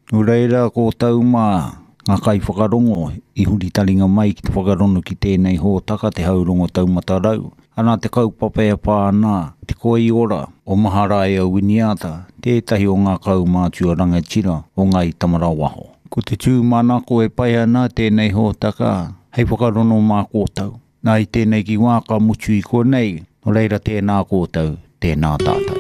Ureira ko tau mā ngā kai whakarongo I huri taringa mai ki te whakarono ki tēnei hōtaka te haurongo taumata rau. Ana te kaupapea pāna, te koi ora o Maharaea Winiata, tētahi o ngā kaumātua rangatira o ngai tamara waho. Ko te tūmana ko e pai ana tēnei hōtaka, hei whakarono mā kōtau. Nā I tēnei ki wāka mutu I konei, o reira tēnā kōtau, tēnā tātou.